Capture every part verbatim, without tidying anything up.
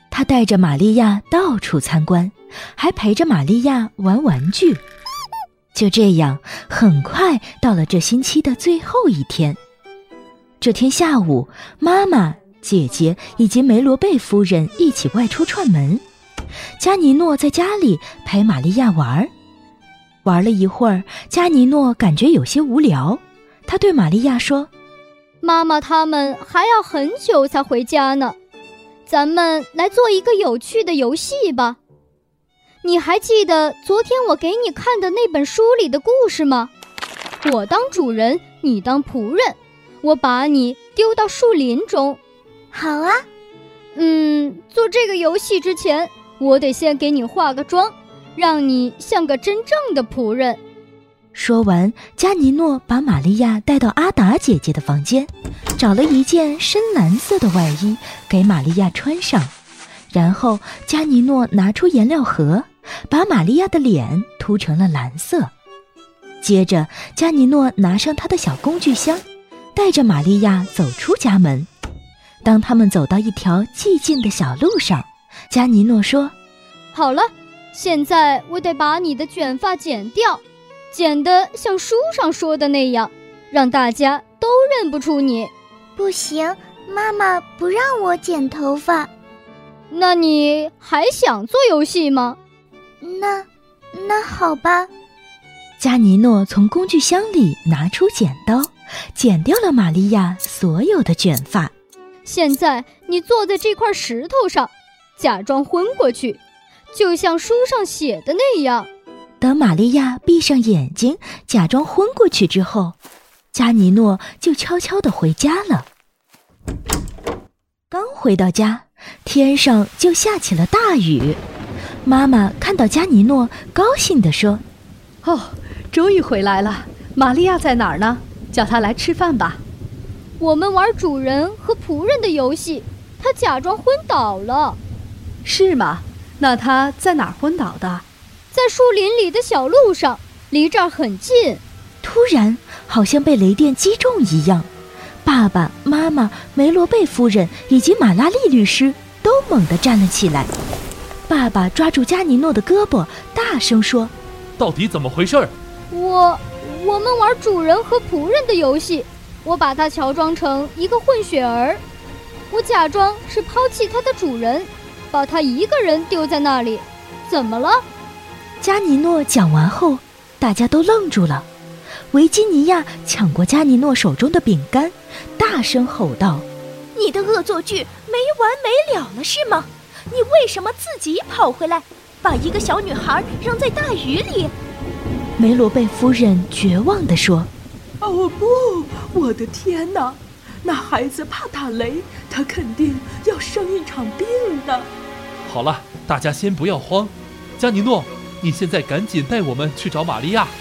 他带着玛利亚到处参观，还陪着玛利亚玩玩具。就这样，很快到了这星期的最后一天。这天下午，妈妈、姐姐以及梅罗贝夫人一起外出串门。加尼诺在家里陪玛利亚玩。玩了一会儿，加尼诺感觉有些无聊，他对玛利亚说： 妈妈他们还要很久才回家呢，咱们来做一个有趣的游戏吧。你还记得昨天我给你看的那本书里的故事吗？我当主人，你当仆人，我把你丢到树林中。 好啊。 嗯，做这个游戏之前，我得先给你化个妆，让你像个真正的仆人。 说完，加尼诺把玛利亚带到阿达姐姐的房间，找了一件深蓝色的外衣给玛利亚穿上。然后加尼诺拿出颜料盒，把玛利亚的脸涂成了蓝色。接着加尼诺拿上他的小工具箱，带着玛利亚走出家门。当他们走到一条寂静的小路上，加尼诺说： 好了，现在我得把你的卷发剪掉，剪得像书上说的那样，让大家都认不出你。 不行，妈妈不让我剪头发。 那你还想做游戏吗？ 那那好吧。 加尼诺从工具箱里拿出剪刀，剪掉了玛利亚所有的卷发。 现在你坐在这块石头上，假装昏过去，就像书上写的那样。 等玛利亚闭上眼睛，假装昏过去之后，加尼诺就悄悄地回家了。刚回到家，天上就下起了大雨。妈妈看到加尼诺，高兴地说： 哦，终于回来了，玛利亚在哪儿呢？叫她来吃饭吧。 我们玩主人和仆人的游戏，她假装昏倒了。 是吗？那她在哪儿昏倒的？ 在树林里的小路上，离这儿很近。 突然，好像被雷电击中一样，爸爸妈妈、梅罗贝夫人以及马拉利律师都猛地站了起来。爸爸抓住加尼诺的胳膊，大声说： 到底怎么回事？ 我我们玩主人和仆人的游戏，我把他乔装成一个混血儿，我假装是抛弃他的主人，把他一个人丢在那里。怎么了？ 加尼诺讲完后，大家都愣住了。维吉尼亚抢过加尼诺手中的饼干，大声吼道： 你的恶作剧没完没了了是吗？你为什么自己跑回来，把一个小女孩扔在大雨里？ 梅罗贝夫人绝望地说： 哦不，我的天哪，那孩子怕打雷，他肯定要生一场病的。 好了，大家先不要慌，加尼诺，你现在赶紧带我们去找玛利亚。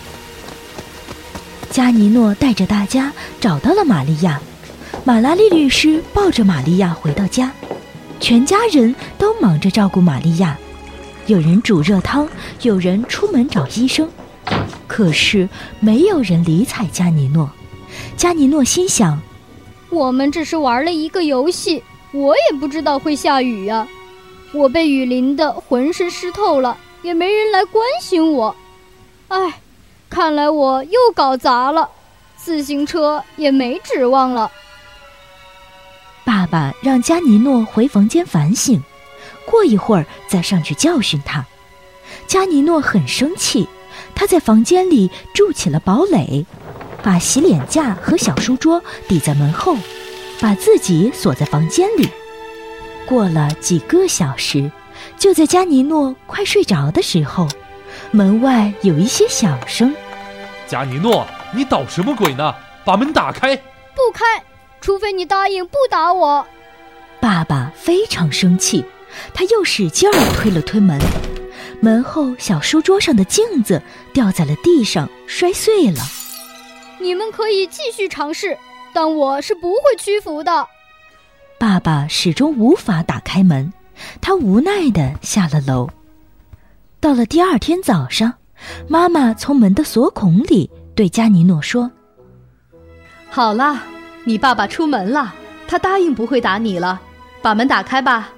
加尼诺带着大家找到了玛利亚。马拉利律师抱着玛利亚回到家，全家人都忙着照顾玛利亚，有人煮热汤，有人出门找医生。可是没有人理睬加尼诺。加尼诺心想： 我们只是玩了一个游戏，我也不知道会下雨呀、啊。我被雨淋得浑身湿透了，也没人来关心我。唉，看来我又搞砸了，自行车也没指望了。 爸爸让加尼诺回房间反省，过一会儿再上去教训他。加尼诺很生气，他在房间里筑起了堡垒，把洗脸架和小书桌抵在门后，把自己锁在房间里。过了几个小时，就在加尼诺快睡着的时候，门外有一些响声。 加尼诺，你捣什么鬼呢？把门打开！ 不开，除非你答应不打我。 爸爸非常生气，他又使劲儿推了推门，门后小书桌上的镜子掉在了地上，摔碎了。 你们可以继续尝试，但我是不会屈服的。 爸爸始终无法打开门，他无奈地下了楼。到了第二天早上，妈妈从门的锁孔里对加尼诺说： 好了，你爸爸出门了，他答应不会打你了，把门打开吧。